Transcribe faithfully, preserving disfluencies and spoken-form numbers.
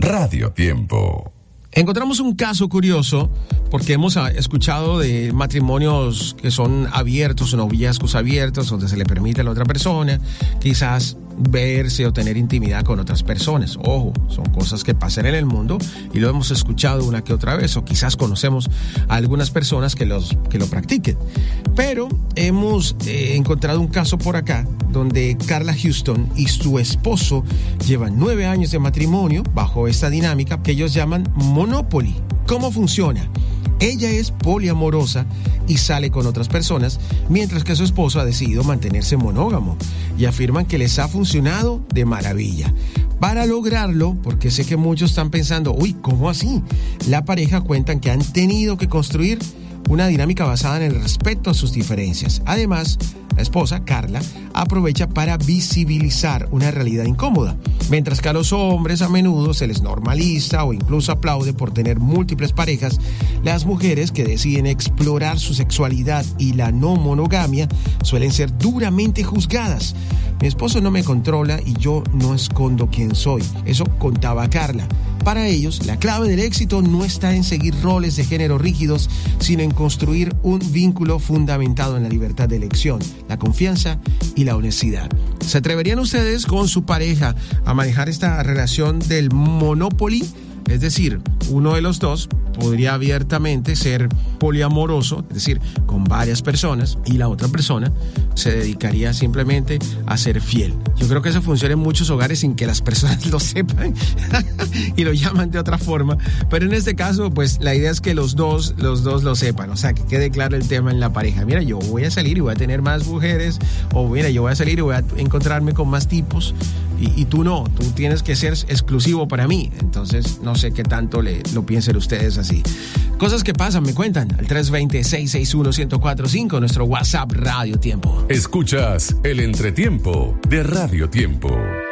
Radio Tiempo. Encontramos un caso curioso porque hemos escuchado de matrimonios que son abiertos, noviazgos abiertos, donde se le permite a la otra persona quizás verse o tener intimidad con otras personas. Ojo, son cosas que pasan en el mundo y lo hemos escuchado una que otra vez, o quizás conocemos a algunas personas que, los, que lo practiquen. Pero hemos eh, encontrado un caso por acá donde Carla Houston y su esposo llevan nueve años de matrimonio bajo esta dinámica que ellos llaman Monopoly. ¿Cómo funciona? Ella es poliamorosa y sale con otras personas, mientras que su esposo ha decidido mantenerse monógamo y afirman que les ha funcionado de maravilla. Para lograrlo, porque sé que muchos están pensando, uy, ¿cómo así? La pareja cuentan que han tenido que construir una dinámica basada en el respeto a sus diferencias. Además, la esposa, Carla, aprovecha para visibilizar una realidad incómoda. Mientras que a los hombres a menudo se les normaliza o incluso aplaude por tener múltiples parejas, las mujeres que deciden explorar su sexualidad y la no monogamia suelen ser duramente juzgadas. Mi esposo no me controla y yo no escondo quién soy. Eso contaba Carla. Para ellos, la clave del éxito no está en seguir roles de género rígidos, sino en construir un vínculo fundamentado en la libertad de elección, la confianza y la honestidad. ¿Se atreverían ustedes con su pareja a manejar esta relación del Monopoly? Es decir, uno de los dos podría abiertamente ser poliamoroso, es decir, con varias personas, y la otra persona se dedicaría simplemente a ser fiel. Yo creo que eso funciona en muchos hogares sin que las personas lo sepan y lo llaman de otra forma, pero en este caso, pues la idea es que los dos, los dos lo sepan, o sea, que quede claro el tema en la pareja. Mira, yo voy a salir y voy a tener más mujeres, o mira, yo voy a salir y voy a encontrarme con más tipos, y, y tú no, tú tienes que ser exclusivo para mí. Entonces, no sé qué tanto le, lo piensen ustedes así. Cosas que pasan, me cuentan al tres dos cero, seis seis uno, uno cero cuatro cinco, nuestro WhatsApp Radio Tiempo. Escuchas el entretiempo de Radio Tiempo.